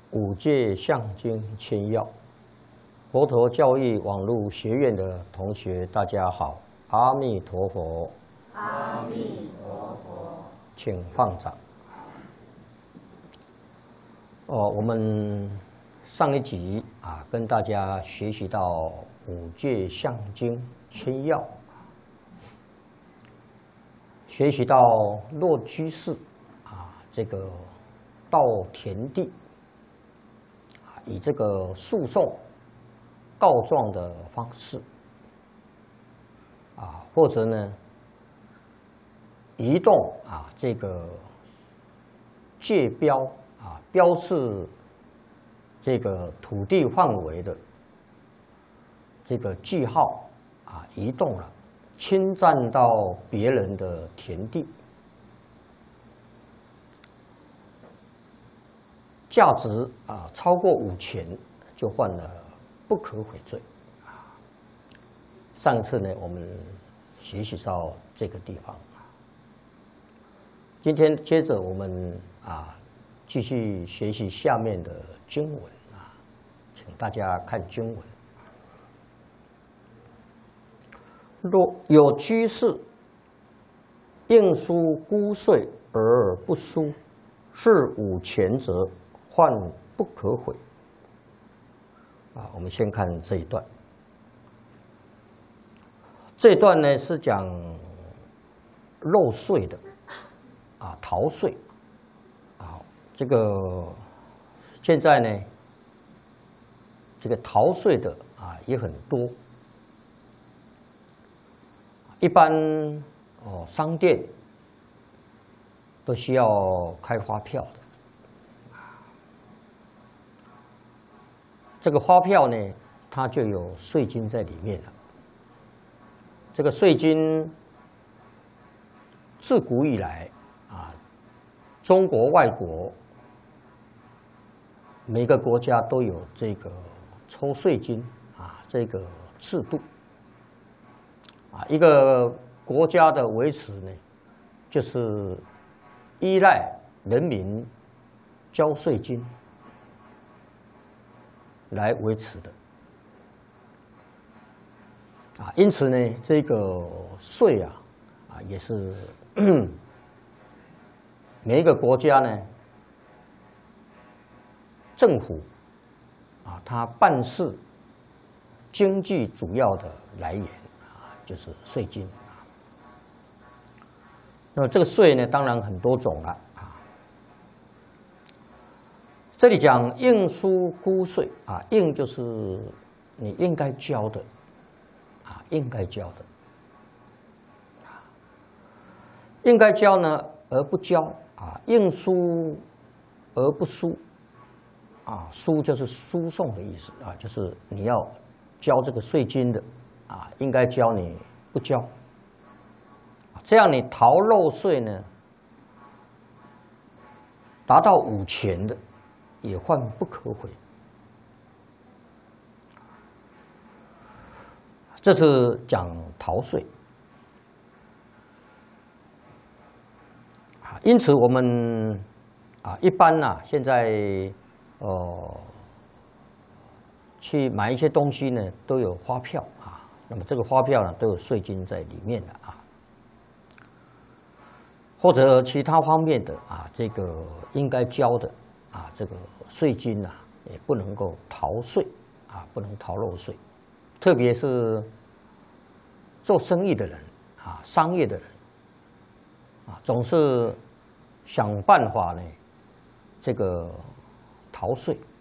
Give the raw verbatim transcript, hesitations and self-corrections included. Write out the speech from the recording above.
五戒相经千要，佛陀教育网络学院的同学，大家好，阿弥陀佛。 阿弥陀佛， 请放掌。哦，我们上一集啊，跟大家学习到五戒相经千要，学习到若居士啊，这个到田地。以这个诉讼、告状的方式，啊，或者呢，移动啊这个界标啊，标示这个土地范围的这个记号啊，移动了，侵占到别人的田地。价值啊超过五钱，就犯了不可悔罪。上次呢，我们学习到这个地方。今天接着我们啊继续学习下面的经文啊，请大家看经文。若有居士应书估税而不书，是五钱者，犯不可悔。啊，我们先看这一段。这一段呢是讲漏税的，啊，逃税。啊，这个现在呢，这个逃税的啊也很多。一般哦，商店都需要开发票的。这个发票呢，它就有税金在里面了。这个税金自古以来啊，中国、外国每个国家都有这个抽税金啊这个制度。啊，一个国家的维持呢，就是依赖人民交税金来维持的，啊，因此呢，这个税啊，啊，也是每一个国家呢，政府啊，它办事经济主要的来源啊，就是税金啊。那么这个税呢，当然很多种了。这里讲应书估税啊，应就是你应该交的啊，应该交的，应该交呢而不交啊，应书而不书啊，书就是输送的意思啊，就是你要交这个税金的啊，应该交你不交，这样你逃漏税呢，达到五钱的，也犯不可悔。这是讲逃税啊，因此我们啊一般呢、啊，现在呃去买一些东西呢，都有发票啊，那么这个发票呢都有税金在里面的啊，或者其他方面的啊，这个应该交的。啊，这个税金啊，也不能够逃税啊，不能逃漏税，特别是做生意的人啊，商业的人啊，总是想办法呢，这个逃税